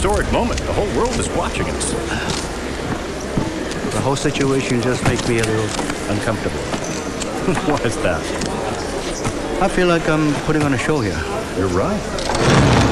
historic moment. The whole world is watching us. The whole situation just makes me a little uncomfortable. Why is that? I feel like I'm putting on a show here. You're right.